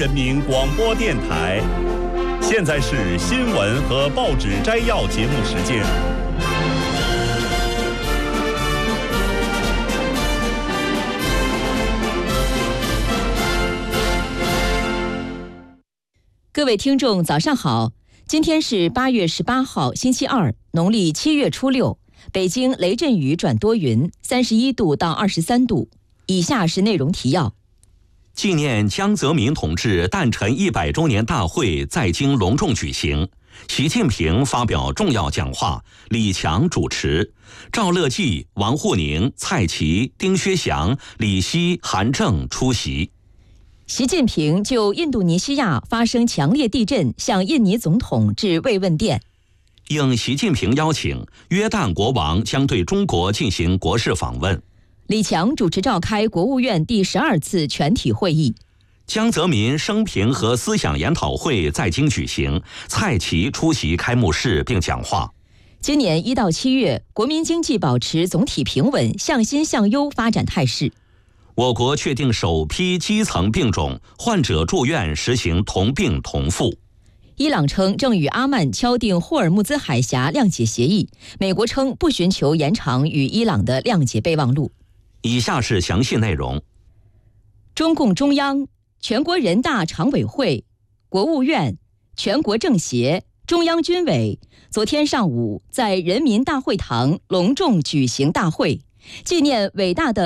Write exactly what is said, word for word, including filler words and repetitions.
人民广播电台，现在是新闻和报纸摘要节目时间。 各位听众，早上好！今天是八月十八号，星期二，农历七月初六。北京雷阵雨转多云，三十一度到二十三度。以下是内容提要。 纪念江泽民同志诞辰一百周年大会在京隆重举行，习近平发表重要讲话，李强主持，赵乐际、王沪宁、蔡奇、丁薛祥、李希、韩正出席。 习近平就印度尼西亚发生强烈地震向印尼总统致慰问电。 应习近平邀请，约旦国王将对中国进行国事访问。 李强主持召开国务院第十二次全体会议。 江泽民生平和思想研讨会在京举行，蔡奇出席开幕式并讲话。 今年一到七月，国民经济保持总体平稳、向新向优发展态势。 我国确定首批基层病种患者住院实行同病同付。 伊朗称正与阿曼敲定霍尔木兹海峡谅解协议，美国称不寻求延长与伊朗的谅解备忘录。 以下是详细内容。 中共中央、全国人大常委会、国务院、全国政协、中央军委昨天上午在人民大会堂隆重举行大会，纪念伟大的